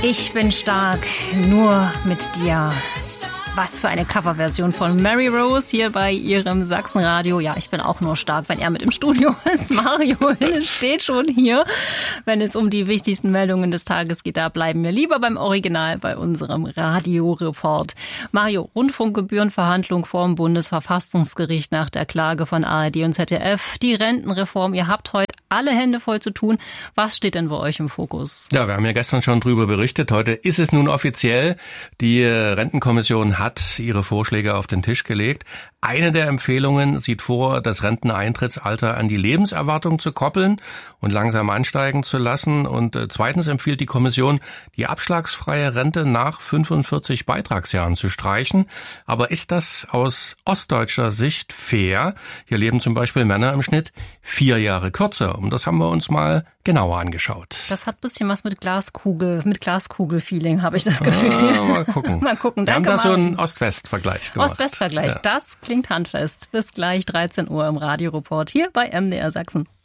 Ich bin stark, nur mit dir. Was für eine Coverversion von Mary Rose hier bei ihrem Sachsenradio. Ja, ich bin auch nur stark, wenn er mit im Studio ist. Mario Hille steht schon hier. Wenn es um die wichtigsten Meldungen des Tages geht, da bleiben wir lieber beim Original, bei unserem Radioreport. Mario, Rundfunkgebührenverhandlung vor dem Bundesverfassungsgericht nach der Klage von ARD und ZDF. Die Rentenreform, ihr habt heute alle Hände voll zu tun. Was steht denn bei euch im Fokus? Ja, wir haben ja gestern schon drüber berichtet. Heute ist es nun offiziell. Die Rentenkommission hat ihre Vorschläge auf den Tisch gelegt. Eine der Empfehlungen sieht vor, das Renteneintrittsalter an die Lebenserwartung zu koppeln und langsam ansteigen zu lassen. Und zweitens empfiehlt die Kommission, die abschlagsfreie Rente nach 45 Beitragsjahren zu streichen. Aber ist das aus ostdeutscher Sicht fair? Hier leben zum Beispiel Männer im Schnitt 4 Jahre kürzer. Und das haben wir uns mal genauer angeschaut. Das hat ein bisschen was mit Glaskugel-Feeling, habe ich das Gefühl. Mal gucken. Mal gucken. Wir haben Danke, da so einen Ost-West-Vergleich gemacht. Ost-West-Vergleich, ja. Das klingt handfest. Bis gleich 13 Uhr im Radioreport hier bei MDR Sachsen.